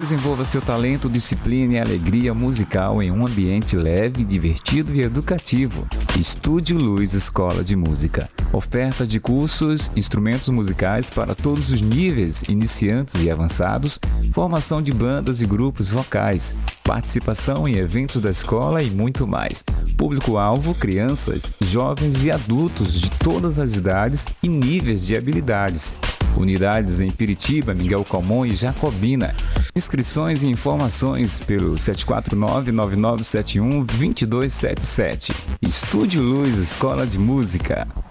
Desenvolva seu talento, disciplina e alegria musical em um ambiente leve, divertido e educativo. Estúdio Luz Escola de Música. Oferta de cursos, instrumentos musicais para todos os níveis, iniciantes e avançados, formação de bandas e grupos vocais, participação em eventos da escola e muito mais. Público-alvo, crianças, jovens e adultos de todas as idades e níveis de habilidades. Unidades em Piritiba, Miguel Calmon e Jacobina. Inscrições e informações pelo 749-9971-2277. Estúdio Luz Escola de Música.